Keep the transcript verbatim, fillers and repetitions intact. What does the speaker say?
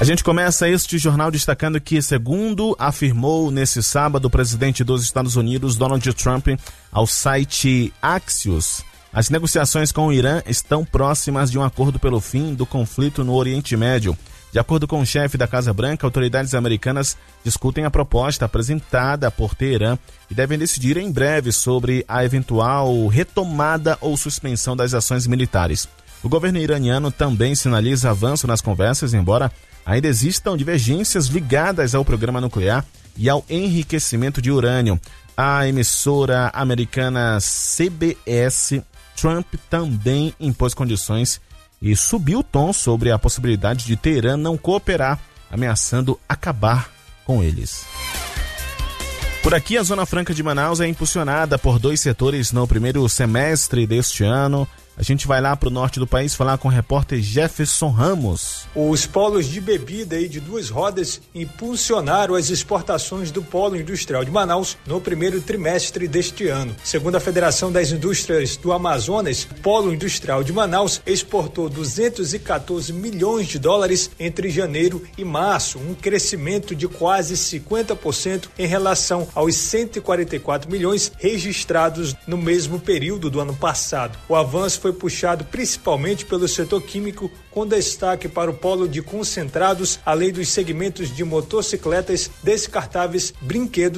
A gente começa este jornal destacando que, segundo afirmou nesse sábado o presidente dos Estados Unidos, Donald Trump, ao site Axios, as negociações com o Irã estão próximas de um acordo pelo fim do conflito no Oriente Médio. De acordo com o chefe da Casa Branca, autoridades americanas discutem a proposta apresentada por Teherã e devem decidir em breve sobre a eventual retomada ou suspensão das ações militares. O governo iraniano também sinaliza avanço nas conversas, embora ainda existam divergências ligadas ao programa nuclear e ao enriquecimento de urânio. A emissora americana C B S, Trump também impôs condições e subiu o tom sobre a possibilidade de Teherã não cooperar, ameaçando acabar com eles. Por aqui, a Zona Franca de Manaus é impulsionada por dois setores no primeiro semestre deste ano. A gente vai lá para o norte do país falar com o repórter Jefferson Ramos. Os polos de bebida e de duas rodas impulsionaram as exportações do polo industrial de Manaus no primeiro trimestre deste ano. Segundo a Federação das Indústrias do Amazonas, o polo industrial de Manaus exportou duzentos e quatorze milhões de dólares entre janeiro e março, um crescimento de quase cinquenta por cento em relação aos cento e quarenta e quatro milhões registrados no mesmo período do ano passado. O avanço foi puxado principalmente pelo setor químico, com destaque para o polo de concentrados, além dos segmentos de motocicletas, descartáveis, brinquedos